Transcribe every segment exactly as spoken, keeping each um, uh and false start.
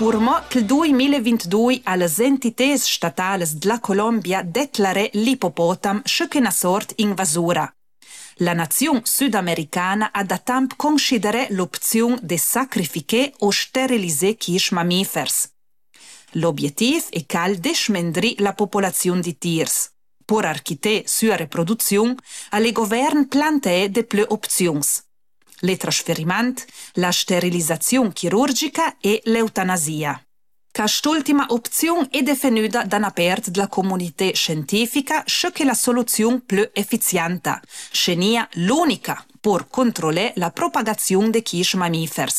Purmo che il duemilaventidue alle entità statali della Colombia declarò l'ippopotam come una sorta invasora. La nazione sudamericana ha da tempo considerato l'opzione di sacrificare o sterilizzare questi mammiferi. L'obiettivo è cal dismendri la popolazione di tirs. Per archite sua riproduzione, alle governi plantee de più opzioni. Le trasferimento, la sterilizzazione chirurgica e l'eutanasia. Quest'ultima opzione è definita da una parte della comunità scientifica come la soluzione più efficiente, scenia l'unica per controllare la propagazione di questi mammiferi.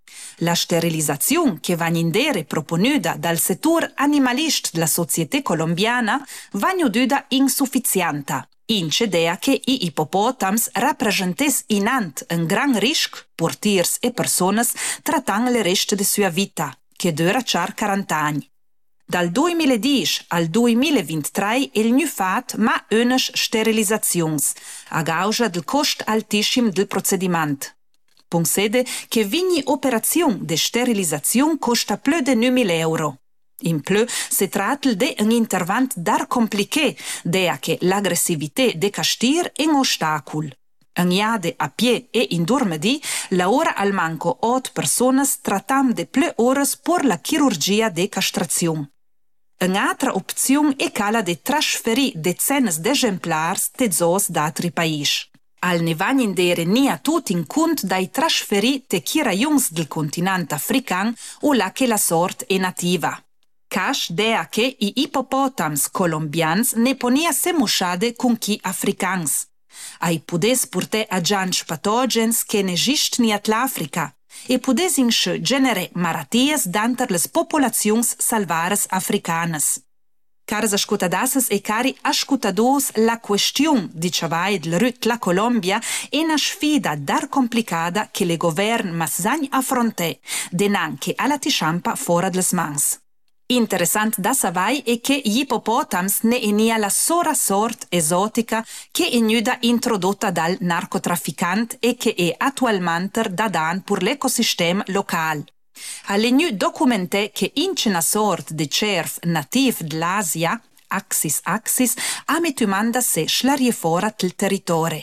La sterilizzazione che va in dere proponuta dal settore animalista della società colombiana va veduta insufficiente. Incedea che i ippopotams rappresentess inant un gran rischio per tirs e persone trattando le reste di sua vita, che dura char quaranta anni. Dal duemiladieci al duemilaventitré il nu fat ma unes sterilizzazions, a causa del costo altissimo del procedimento. Pensate che ogni operazione di sterilizzazione costa più di novemila euro. In più, si tratta di un intervento dar compliqué, dea che l'aggressività de castir è un ostacolo. Un iade a pied e in dormedi, la ora al manco otto persone trattam de più ore per la chirurgia de castrazione. Un'altra opzione è quella di trasferire decine di esemplari di zoos d'altri paesi. Al ne va in dere nia tutti in conto dai trasferiti te chiraions del continente africano o la che la sorte è nativa. Cash dea che i ippopotams colombians ne ponia se mosciade con chi africans. Ai pudes purte agents patogens che ne gistni at l'Africa e pudes insce genere maratias danter les popolazions salvares africanas. Caras ascoltadasses e cari ascoltados, la questione di chavai del rut la Colombia è una sfida dar complicata che le govern masagn affronte, denanche alla tisciampa fora des mans. Interessant da savai è che gli ippopotams ne enia la sola sorte esotica che è nuda introdotta dal narcotrafficante e che è attualmente da dan per l'ecosistema locale. Alle nu documente che in una sorta di cerf nativ dell'Asia, Axis Axis, ha metumanda se schlarie fora del territorio.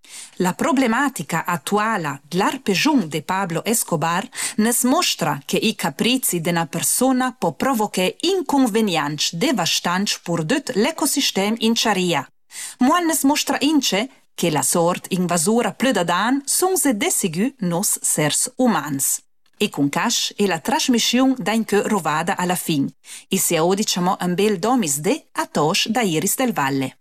La problematica attuale dell'arpegiun di Pablo Escobar nes mostra che i caprizi di una persona può provocare inconvenienze devastanti per tutto l'ecosistema in Charia. Ma nes mostra ince che la sorte invasora più da dan sono se desigu nos sers umans. E con cash è la trasmissione da in che rovada alla fin. E se ora diciamo un bel domis de a tosh da Iris del Valle.